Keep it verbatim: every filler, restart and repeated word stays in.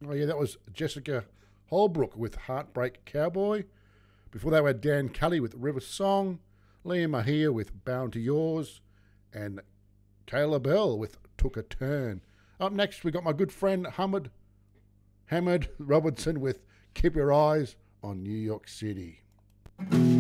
Oh, yeah, that was Jessica Holbrook with Heartbreak Cowboy. Before that, we had Dan Kelly with River Song, Liam Mahia with Bound to Yours, and Kayla Bell with Took a Turn. Up next, we got my good friend Hamid, Hamid Robertson with Keep Your Eyes on New York City.